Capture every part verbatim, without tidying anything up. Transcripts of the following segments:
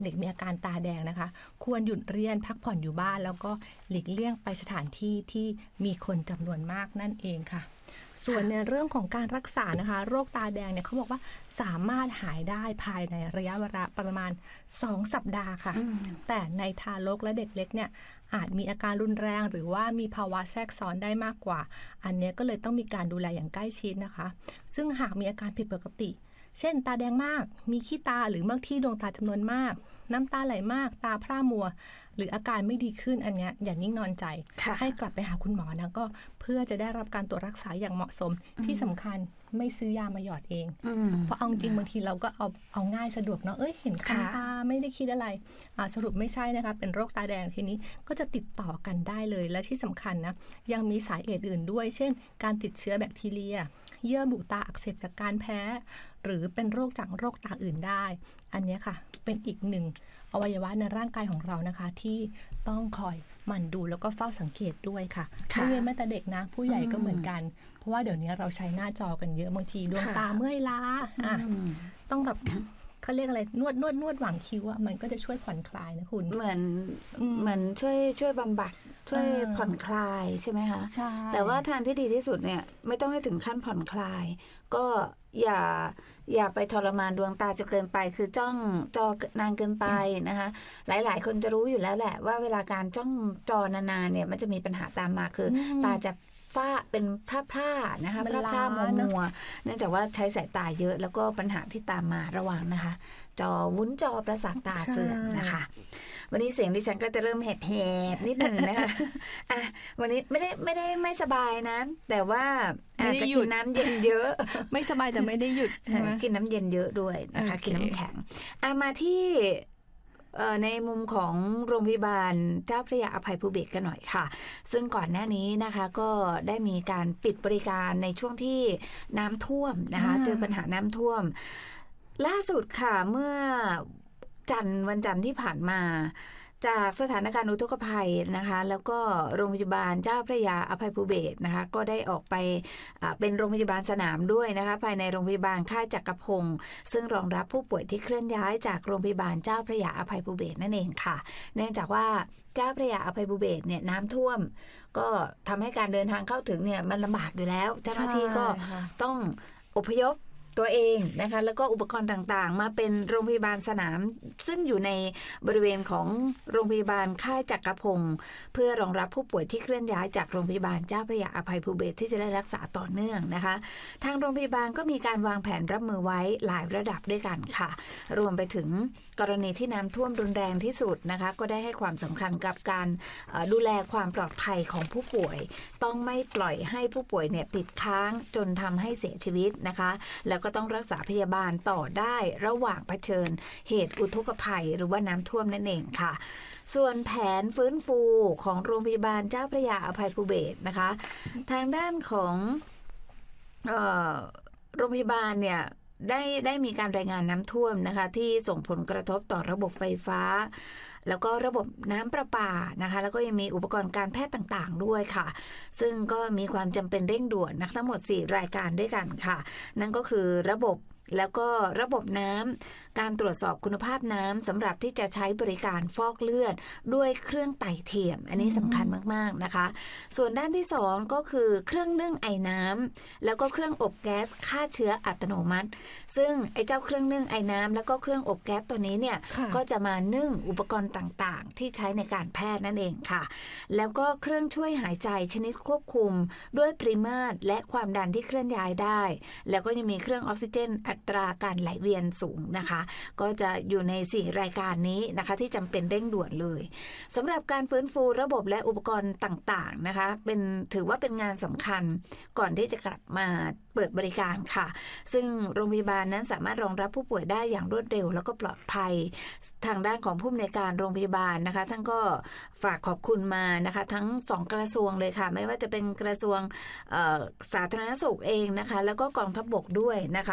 เด็กมีอาการตาแดงนะคะควรหยุดเรียนพักผ่อนอยู่บ้านแล้วก็หลีกเลี่ยงไปสถานที่ที่มีคนจำนวนมากนั่นเองค่ะส่วนในเรื่องของการรักษานะคะโรคตาแดงเนี่ยเขาบอกว่าสามารถหายได้ภายในระยะเวลาประมาณสองสัปดาห์ค่ะแต่ในทารกและเด็กเล็กเนี่ยอาจมีอาการรุนแรงหรือว่ามีภาวะแทรกซ้อนได้มากกว่าอันนี้ก็เลยต้องมีการดูแลอย่างใกล้ชิดนะคะซึ่งหากมีอาการผิดปกติเช่นตาแดงมากมีขี้ตาหรือบางที่ดวงตาจำนวนมากน้ำตาไหลมากตาพร่ามัวหรืออาการไม่ดีขึ้นอันนี้อย่านิ่งนอนใจให้กลับไปหาคุณหมอนะก็เพื่อจะได้รับการตรวจรักษาอย่างเหมาะสมที่สำคัญไม่ซื้อยามาหยอดเองเพราะเอาจริงบางทีเราก็เอาเอาง่ายสะดวกเนาะเอ้ยเห็นคันตาไม่ได้คิดอะไรสรุปไม่ใช่นะคะเป็นโรคตาแดงทีนี้ก็จะติดต่อกันได้เลยและที่สำคัญนะยังมีสาเหตุอื่นด้วยเช่นการติดเชื้อแบคทีเรียเยื่อบุตาอักเสบจากการแพ้หรือเป็นโรคจากโรคตาอื่นได้อันนี้ค่ะเป็นอีกหนึ่งอวัยวะในร่างกายของเรานะคะที่ต้องคอยหมั่นดูแล้วก็เฝ้าสังเกตด้วยค่ะไม่เว้นแม้แต่เด็กนะผู้ใหญ่ก็เหมือนกันเพราะว่าเดี๋ยวนี้เราใช้หน้าจอกันเยอะบางทีดวงตาเมื่อยล้าอ่ะต้องแบบเขาเรียกอะไรนวดนวดนวดหว่างคิ้วอ่ะมันก็จะช่วยผ่อนคลายนะคุณเหมือนเหมือนช่วยช่วยบำบัดช่วยผ่อนคลายใช่ไหมคะใช่แต่ว่าทางที่ดีที่สุดเนี่ยไม่ต้องให้ถึงขั้นผ่อนคลายก็อย่าอย่าไปทรมานดวงตาจนเกินไปคือจ้องจอนานเกินไปนะคะหลายๆคนจะรู้อยู่แล้วแหละว่าเวลาการจ้องจอนานๆเนี่ยมันจะมีปัญหาตามมาคือตาจะฝ้าเป็นพร่าๆนะคะพร่าๆมัวๆเนื่องจากว่าใช้สายตาเยอะแล้วก็ปัญหาที่ตามมาระวังนะคะจอวุ้นจอประสาทตาเสื่อมนะคะวันนี้เสียงดิฉันก็จะเริ่มแหบๆนิดหนึ่งนะคะอ่ะวันนี้ไม่ได้ไม่ได้ไม่สบายนะแต่ว่าอาจจะกินน้ำเย็นเยอะไม่สบายแต่ไม่ได้หยุดกินน้ำเย็นเยอะด้วยนะคะกินน้ำแข็งอ่ะมาที่ในมุมของโรงพยาบาลเจ้าพระยาอภัยภูเบศรกันหน่อยค่ะซึ่งก่อนหน้านี้นะคะก็ได้มีการปิดบริการในช่วงที่น้ำท่วมนะคะเจอปัญหาน้ำท่วมล่าสุดค่ะเมื่อจันทร์วันจันทร์ที่ผ่านมาจากสถานการณ์อุทกภัยนะคะแล้วก็โรงพยาบาลเจ้าพระยาอภัยภูเบศรนะคะก็ได้ออกไปเป็นโรงพยาบาลสนามด้วยนะคะภายในโรงพยาบาลค่ายจักรพงศ์ซึ่งรองรับผู้ป่วยที่เคลื่อนย้ายจากโรงพยาบาลเจ้าพระยาอภัยภูเบศรนั่นเองค่ะเนื่องจากว่าเจ้าพระยาอภัยภูเบศรเนี่ยน้ำท่วมก็ทำให้การเดินทางเข้าถึงเนี่ยมันลำบากอยู่แล้วเจ้าหน้าที่ก็ต้องอพยพตัวเองนะคะแล้วก็อุปกรณ์ต่างๆมาเป็นโรงพยาบาลสนามซึ่งอยู่ในบริเวณของโรงพยาบาลค่ายจักรพงศ์เพื่อรองรับผู้ป่วยที่เคลื่อนย้ายจากโรงพยาบาลเจ้าพระยาอภัยภูเบศรที่จะได้รักษาต่อเนื่องนะคะทางโรงพยาบาลก็มีการวางแผนรับมือไว้หลายระดับด้วยกันค่ะรวมไปถึงกรณีที่น้ำท่วมรุนแรงที่สุดนะคะก็ได้ให้ความสำคัญกับการดูแลความปลอดภัยของผู้ป่วยต้องไม่ปล่อยให้ผู้ป่วยเนี่ยติดค้างจนทำให้เสียชีวิตนะคะแล้วก็ต้องรักษาพยาบาลต่อได้ระหว่างเผชิญเหตุอุทกภัยหรือว่าน้ำท่วมนั่นเองค่ะส่วนแผนฟื้นฟูของโรงพยาบาลเจ้าพระยาอภัยภูเบศรนะคะทางด้านของเอ่อโรงพยาบาลเนี่ยได้ได้มีการรายงานน้ำท่วมนะคะที่ส่งผลกระทบต่อระบบไฟฟ้าแล้วก็ระบบน้ำประปานะคะแล้วก็ยังมีอุปกรณ์การแพทย์ต่างๆด้วยค่ะซึ่งก็มีความจำเป็นเร่งด่วนนะทั้งหมดสี่รายการด้วยกันค่ะนั่นก็คือระบบแล้วก็ระบบน้ำการตรวจสอบคุณภาพน้ำสำหรับที่จะใช้บริการฟอกเลือดด้วยเครื่องไต่เทียมอันนี้สำคัญมากๆนะคะส่วนด้านที่สองก็คือเครื่องนึ่งไอน้ำแล้วก็เครื่องอบแก๊สฆ่าเชื้ออัตโนมัติซึ่งไอ้เจ้าเครื่องนึ่งไอน้ำแล้วก็เครื่องอบแก๊สตัวนี้เนี่ยก็จะมานึ่งอุปกรณ์ต่างๆที่ใช้ในการแพทย์นั่นเองค่ะแล้วก็เครื่องช่วยหายใจชนิดควบคุมด้วยปริมาตรและความดันที่เคลื่อนย้ายได้แล้วก็ยังมีเครื่องออกซิเจนอัตราการไหลเวียนสูงนะคะก็จะอยู่ในสี่รายการนี้นะคะที่จำเป็นเร่งด่วนเลยสำหรับการฟื้นฟูระบบและอุปกรณ์ต่างๆนะคะเป็นถือว่าเป็นงานสำคัญก่อนที่จะกลับมาเปิดบริการค่ะซึ่งโรงพยาบาลนั้นสามารถรองรับผู้ป่วยได้อย่างรวดเร็วแล้วก็ปลอดภัยทางด้านของผู้อำนวยการโรงพยาบาลนะคะท่านก็ฝากขอบคุณมานะคะทั้งสองกระทรวงเลยค่ะไม่ว่าจะเป็นกระทรวงสาธารณสุขเองนะคะแล้วก็กองทัพบกด้วยนะคะ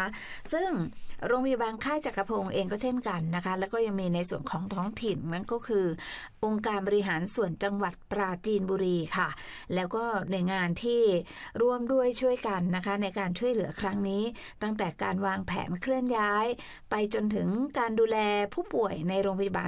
ซึ่งโรงพยาบาลค่ายจักรพงศ์เองก็เช่นกันนะคะแล้วก็ยังมีในส่วนของท้องถิ่นนั่นก็คือองค์การบริหารส่วนจังหวัดปราจีนบุรีค่ะแล้วก็หน่วยงานที่ร่วมด้วยช่วยกันนะคะในการช่วยเหลือครั้งนี้ตั้งแต่การวางแผนเคลื่อนย้ายไปจนถึงการดูแลผู้ป่วยในโรงพยาบาล